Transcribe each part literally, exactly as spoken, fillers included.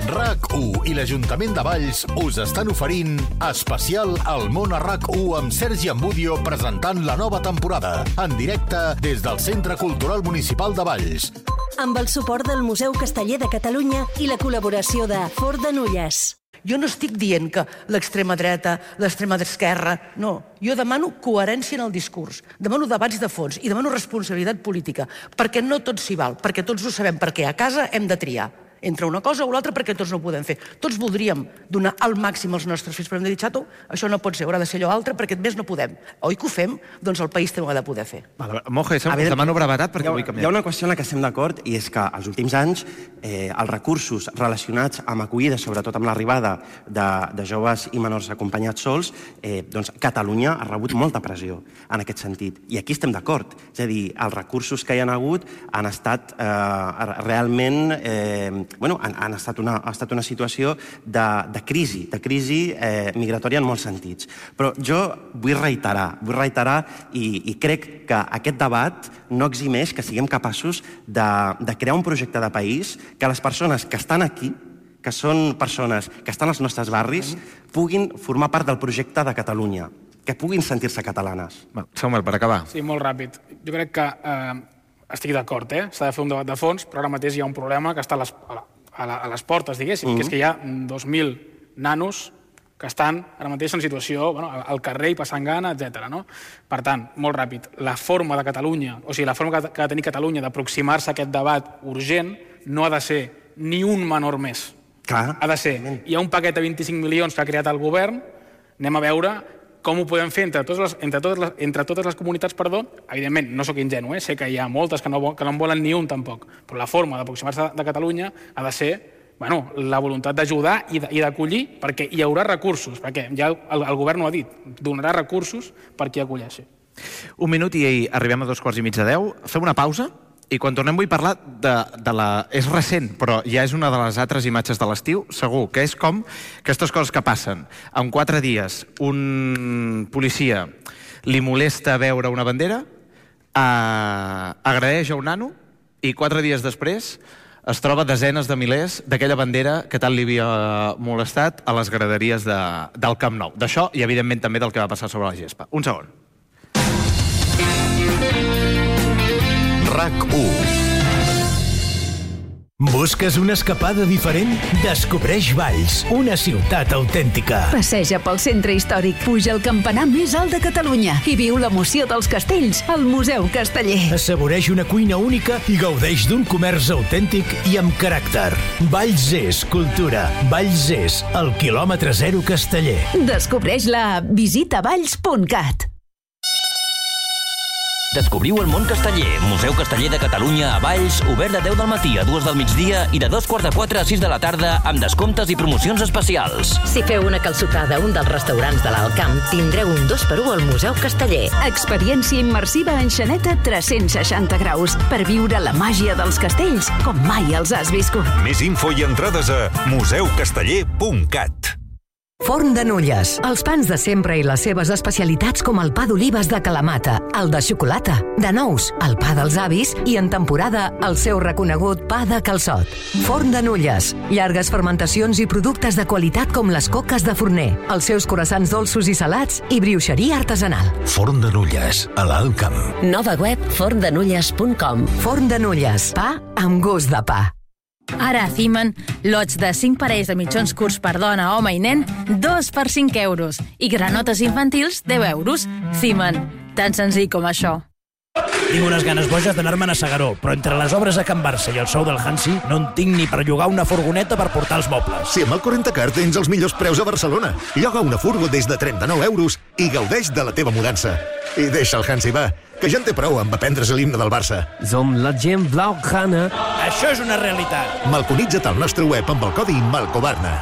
RAC u i l'Ajuntament de Valls us estan oferint especial El món a RAC u amb Sergi Ambudio presentant la nova temporada en directe des del Centre Cultural Municipal de Valls. Amb el suport del Museu Casteller de Catalunya i la col·laboració de Fort de Nulles. Jo no estic dient que l'extrema dreta, l'extrema esquerra... No, jo demano coherència en el discurs, demano debats de fons i demano responsabilitat política, perquè no tot s'hi val, perquè tots ho sabem, perquè a casa hem de triar entre una cosa o l'altra perquè tots no ho podem fer. Tots voldríem donar al màxim als nostres fills, però hem de dir, xato, això no pot ser, haurà de ser allò altre perquè més no podem. Oi que ho fem? Doncs el país també ho ha de poder fer. Vale, Moja, us demano brevetat perquè vull canviar. Hi ha una qüestió en la que estem d'acord i és que als últims anys eh, els recursos relacionats amb acollida, sobretot amb l'arribada de, de joves i menors acompanyats sols, eh, doncs Catalunya ha rebut molta pressió en aquest sentit. I aquí estem d'acord. És a dir, els recursos que hi han hagut han estat eh, realment... Eh, Bueno, han, han estat una, ha estat una situació de, de crisi, de crisi eh, migratòria en molts sentits. Però jo vull reiterar, vull reiterar i, i crec que aquest debat no eximeix que siguem capaços de, de crear un projecte de país que les persones que estan aquí, que són persones que estan als nostres barris, puguin formar part del projecte de Catalunya, que puguin sentir-se catalanes. Samuel, per acabar. Sí, molt ràpid. Jo crec que... Eh, estic d'acord, eh? S'ha de fer un debat de fons, però ara mateix hi ha un problema que està a les, a la, a la, a les portes, diguéssim, mm-hmm. que és que hi ha dos mil nanos que estan ara mateix en situació bueno, al carrer i passant gana, etcètera. No? Per tant, molt ràpid, la forma de Catalunya, o sigui, la forma que ha de tenir Catalunya d'aproximar-se a aquest debat urgent no ha de ser ni un menor més. Clar. Ha de ser, hi ha un paquet de vint-i-cinc milions que ha creat el govern, anem a veure com ho podem fer entre totes les, entre totes les, entre totes les comunitats, perdó. Evidentment, no sóc ingenu, eh? Sé que hi ha moltes que no, que no en volen ni un tampoc, però la forma d'aproximar-se de Catalunya ha de ser bueno, la voluntat d'ajudar i d'acollir, perquè hi haurà recursos, perquè ja el, el govern ho ha dit, donarà recursos per qui acolleixi. Un minut i arribem a dos quarts i mig de deu. Fem una pausa i quan tornem vull parlar de, de la... És recent, però ja és una de les altres imatges de l'estiu, segur, que és com aquestes coses que passen. En quatre dies, un policia li molesta veure una bandera, eh, agredeix a un nano i quatre dies després es troba desenes de milers d'aquella bandera que tant li havia molestat a les graderies de, del Camp Nou. D'això i, evidentment, també del que va passar sobre la gespa. Un segon. RAC u. Busques una escapada diferent? Descobreix Valls, una ciutat autèntica. Passeja pel centre històric, puja al campanar més alt de Catalunya i viu l'emoció dels castells al Museu Casteller. Assaboreix una cuina única i gaudeix d'un comerç autèntic i amb caràcter. Valls és cultura. Valls és el quilòmetre zero Casteller. Descobreix-la a visita valls punt cat. Descobriu el món casteller. Museu Casteller de Catalunya a Valls, obert de deu del matí a dues del migdia i de dos quarts de quatre a sis de la tarda amb descomptes i promocions especials. Si feu una calçotada a un dels restaurants de l'Alt Camp, tindreu un dos per u al Museu Casteller. Experiència immersiva en Xaneta tres-cents seixanta graus per viure la màgia dels castells com mai els has viscut. Més info i entrades a museu casteller punt cat. Forn de Nulles. Els pans de sempre i les seves especialitats com el pa d'olives de Kalamata, el de xocolata, de nous, el pa dels avis i en temporada el seu reconegut pa de calçot. Forn de Nulles. Llargues fermentacions i productes de qualitat com les coques de forner, els seus croissants dolços i salats i brioixeria artesanal. Forn de Nulles, a l'Alt Camp. Nova web forn de nulles punt com. Forn de Nulles. Pa amb gust de pa. Ara a Ciman, lots de cinc parells de mitjons curts per dona, home i nen, dos per cinc euros. I granotes infantils, deu euros. Ciman, tan senzill com això. Tinc unes ganes boges d'anar-me'n a S'Agaró, però entre les obres a Can Barça i el sou del Hansi no en tinc ni per llogar una furgoneta per portar els mobles. Si amb el Correntacar tens els millors preus a Barcelona. Lloga una furgo des de trenta-nou euros i gaudeix de la teva mudança. I deixa el Hansi, va, que ja en té prou amb aprendre's l'himne del Barça. Som la gent blaugrana. Això és una realitat. Malconitza't al nostre web amb el codi Malcobarna.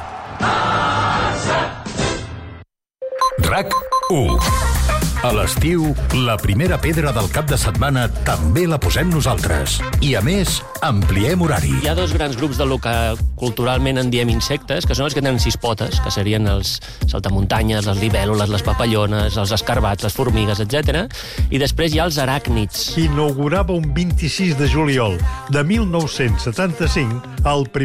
RAC u. A l'estiu, la primera pedra del cap de setmana també la posem nosaltres. I, a més, ampliem horari. Hi ha dos grans grups del que culturalment en diem insectes, que són els que tenen sis potes, que serien els saltamuntanyes, les libèl·lules, les papallones, els escarbats, les formigues, etcètera. I després hi ha els aràcnids. Inaugurava un vint-i-sis de juliol de mil nou-cents setanta-cinc el primer